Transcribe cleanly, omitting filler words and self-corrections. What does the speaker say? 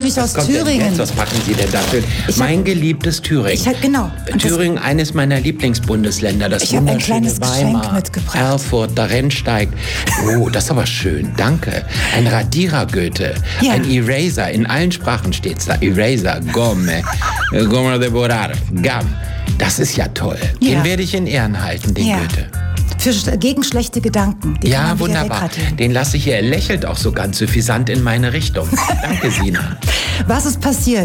ich aus Was kommt denn Thüringen. jetzt? Was machen Sie denn dafür? Mein geliebtes Thüringen. Genau. Und Thüringen, eines meiner Lieblingsbundesländer. Das Ich habe ein wunderschöne kleines Geschenk Weimar, mitgebracht. Erfurt, der Rennsteig. Oh, das ist aber schön. Danke. Ein Radierer Goethe. Ja. Ein Eraser. In allen Sprachen steht's da. Eraser. Gomme. Gomme de borrar. Gam. Das ist ja toll. Ja. Den werde ich in Ehren halten, den Goethe. Gegen schlechte Gedanken. Die kann Ja, man wieder wunderbar. wegradieren. Den lasse ich hier. Er lächelt auch so ganz suffisant in meine Richtung. Danke, Sina. Was ist passiert?